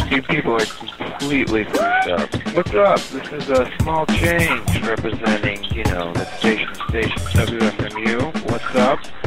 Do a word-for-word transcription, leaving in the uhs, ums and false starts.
You people are completely fucked up. What's up? This is a small change representing, you know, the station station W F M U. What's up?